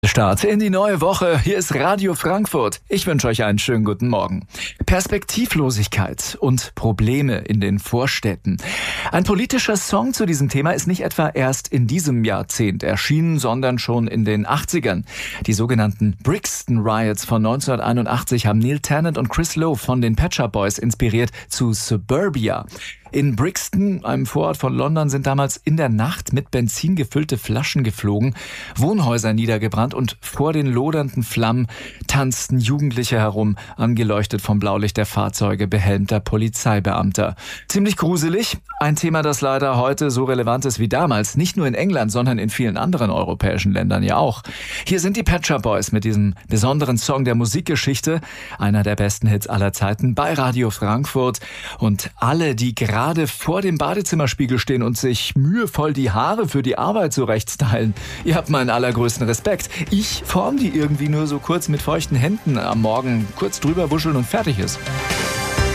Start in die neue Woche. Hier ist Radio Frankfurt. Ich wünsche euch einen schönen guten Morgen. Perspektivlosigkeit und Probleme in den Vorstädten. Ein politischer Song zu diesem Thema ist nicht etwa erst in diesem Jahrzehnt erschienen, sondern schon in den 80ern. Die sogenannten Brixton Riots von 1981 haben Neil Tennant und Chris Lowe von den Pet Shop Boys inspiriert zu Suburbia. In Brixton, einem Vorort von London, sind damals in der Nacht mit Benzin gefüllte Flaschen geflogen, Wohnhäuser niedergebrannt und vor den lodernden Flammen tanzten Jugendliche herum, angeleuchtet vom Blaulicht der Fahrzeuge behelmter Polizeibeamter. Ziemlich gruselig, ein Thema, das leider heute so relevant ist wie damals, nicht nur in England, sondern in vielen anderen europäischen Ländern ja auch. Hier sind die Pet Shop Boys mit diesem besonderen Song der Musikgeschichte, einer der besten Hits aller Zeiten bei Radio Frankfurt. Und alle, die gerade vor dem Badezimmerspiegel stehen und sich mühevoll die Haare für die Arbeit zurechtstylen. Ihr habt meinen allergrößten Respekt. Ich form die irgendwie nur so kurz mit feuchten Händen am Morgen, kurz drüber wuscheln und fertig ist.